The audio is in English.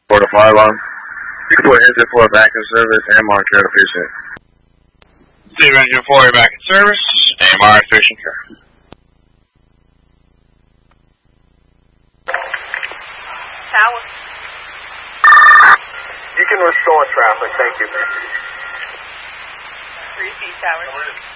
For the fire alarm, you can put engine 4 back in service and monitor the patient. Leave engine 4 back in service and monitor patient care. Tower. You can restore traffic, thank you. 3 feet, Tower.